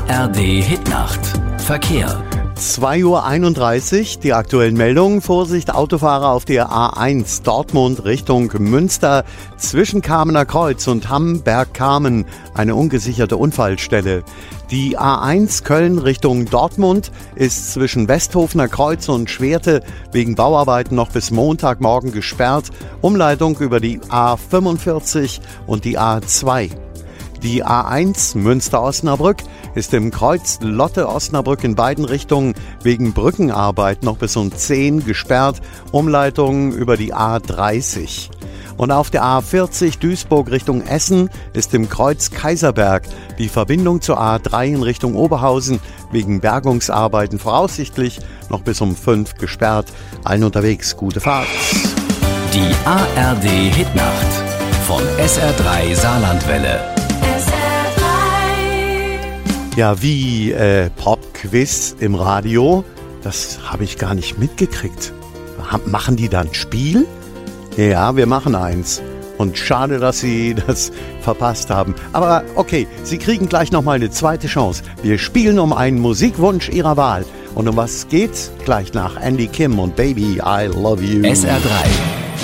ARD Hitnacht. Verkehr. 2:31 Uhr, die aktuellen Meldungen. Vorsicht, Autofahrer auf der A1 Dortmund Richtung Münster zwischen Kamener Kreuz und Hamberg-Kamen, eine ungesicherte Unfallstelle. Die A1 Köln Richtung Dortmund ist zwischen Westhofener Kreuz und Schwerte wegen Bauarbeiten noch bis Montagmorgen gesperrt. Umleitung über die A45 und die A2. Die A1 Münster-Osnabrück ist im Kreuz Lotte-Osnabrück in beiden Richtungen wegen Brückenarbeit noch bis um 10 gesperrt. Umleitung über die A30. Und auf der A40 Duisburg Richtung Essen ist im Kreuz Kaiserberg die Verbindung zur A3 in Richtung Oberhausen wegen Bergungsarbeiten voraussichtlich noch bis um 5 gesperrt. Allen unterwegs gute Fahrt. Die ARD Hitnacht von SR3 Saarlandwelle. Ja, wie Popquiz im Radio, das habe ich gar nicht mitgekriegt. Machen die da ein Spiel? Ja, wir machen eins. Und schade, dass Sie das verpasst haben. Aber okay, Sie kriegen gleich nochmal eine zweite Chance. Wir spielen um einen Musikwunsch Ihrer Wahl. Und um was geht's? Gleich nach Andy Kim und Baby, I Love You. SR3